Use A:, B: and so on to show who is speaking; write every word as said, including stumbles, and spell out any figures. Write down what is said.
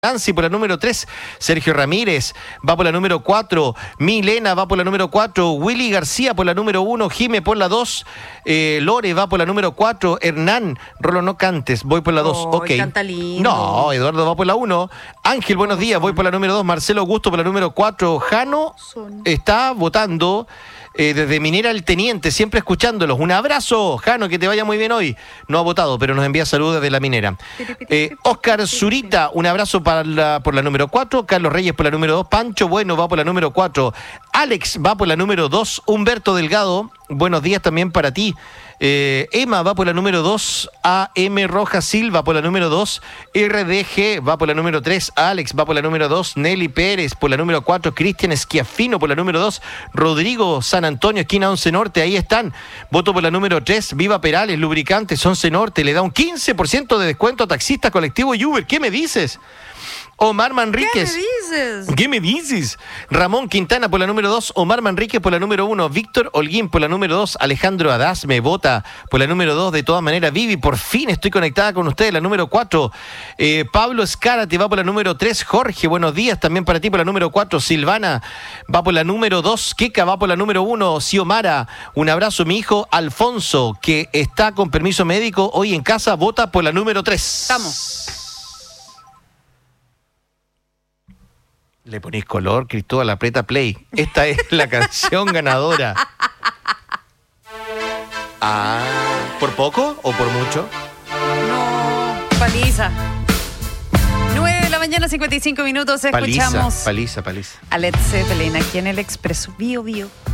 A: Nancy por la número tres, Sergio Ramírez va por la número cuatro, Milena va por la número cuatro, Willy García por la número uno, Jime por la dos, eh, Lore va por la número cuatro, Hernán, Rolo no cantes, voy por la dos,
B: oh,
A: ok.
B: Canta lindo.
A: No, Eduardo va por la uno, Ángel, buenos días, voy por la número dos, Marcelo Augusto por la número cuatro, Jano está votando eh, desde Minera el Teniente, siempre escuchándolos. Un abrazo, Jano, que te vaya muy bien hoy. No ha votado, pero nos envía saludos desde la Minera. Eh, Oscar Zurita, un abrazo para la, por la número cuatro, Carlos Reyes por la número dos, Pancho Bueno va por la número cuatro, Alex va por la número dos, Humberto Delgado, buenos días también para ti. Eh, Emma va por la número dos, A M Rojas Silva por la número dos, R D G va por la número tres, Alex va por la número dos, Nelly Pérez por la número cuatro, Cristian Esquiafino por la número dos, Rodrigo San Antonio, esquina once Norte, ahí están. Voto por la número tres, Viva Perales, Lubricantes, once Norte, le da un quince por ciento de descuento a taxistas, colectivo y Uber. ¿Qué me dices? Omar Manríquez.
B: ¿Qué me dices?
A: ¿Qué me dices? Ramón Quintana por la número dos, Omar Manríquez por la número uno, Víctor Holguín por la número dos, Alejandro Adaz me vota por la número dos, de todas maneras, Vivi, por fin estoy conectada con ustedes, la número cuatro, eh, Pablo Escárate va por la número tres, Jorge, buenos días, también para ti por la número cuatro, Silvana va por la número dos, Keka va por la número uno, Xiomara, un abrazo, mi hijo Alfonso, que está con permiso médico hoy en casa, vota por la número tres.
B: Estamos.
A: Le ponís color, Cristóbal, aprieta play. Esta es la canción ganadora. Ah, ¿por poco o por mucho?
B: No, paliza. nueve de la mañana, cincuenta y cinco minutos, escuchamos
A: Paliza, paliza, paliza.
B: a Led Zeppelin aquí en el Expreso. Bio, bio.